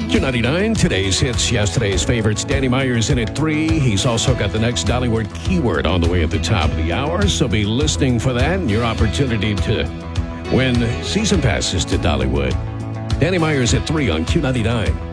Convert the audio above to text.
Q99, today's hits, yesterday's favorites. Danny Myers in at 3. He's also got the next Dollywood keyword on the way at the top of the hour, so be listening for that and your opportunity to win season passes to Dollywood. Danny Myers at 3 on Q99.